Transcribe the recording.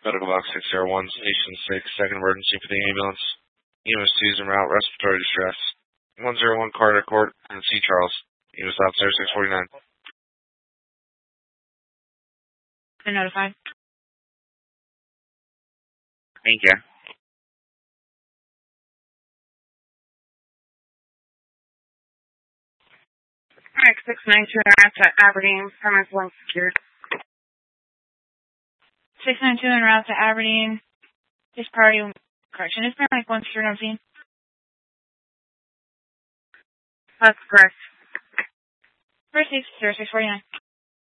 Medical box 601, station 6, second emergency for the ambulance. EMS 2 is en route, respiratory distress. 101 Carter Court and C. Charles. EMS officer 649. Been notified. Thank you. Alright, 692 en route to Aberdeen. Premise 1 secured. 692 en route to Aberdeen. This priority, correction, is premise 1 secured on scene. That's correct. First 649.